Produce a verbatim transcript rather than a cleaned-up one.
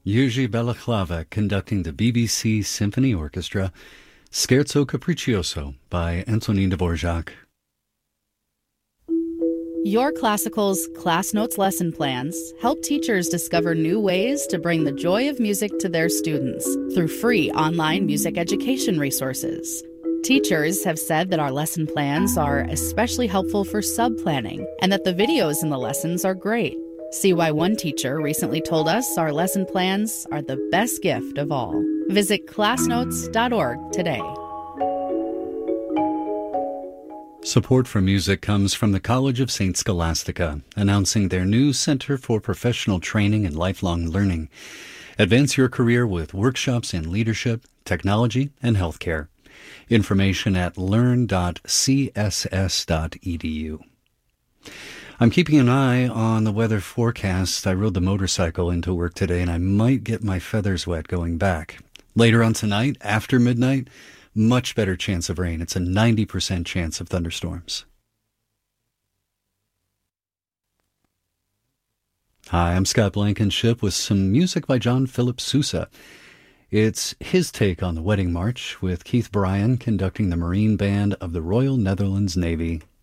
Jerzy Balaclava conducting the B B C Symphony Orchestra, Scherzo Capriccioso by Antonin Dvorak. Your Classical's Class Notes lesson plans help teachers discover new ways to bring the joy of music to their students through free online music education resources. Teachers have said that our lesson plans are especially helpful for sub-planning and that the videos in the lessons are great. See why one teacher recently told us our lesson plans are the best gift of all. Visit class notes dot org today. Support for music comes from the College of Saint Scholastica, announcing their new Center for Professional Training and Lifelong Learning. Advance your career with workshops in leadership, technology, and healthcare. Information at learn dot c s s dot e d u. I'm keeping an eye on the weather forecast. I rode the motorcycle into work today, and I might get my feathers wet going back. Later on tonight, after midnight, much better chance of rain. It's a ninety percent chance of thunderstorms. Hi, I'm Scott Blankenship with some music by John Philip Sousa. It's his take on the Wedding March, with Keith Bryan conducting the Marine Band of the Royal Netherlands Navy.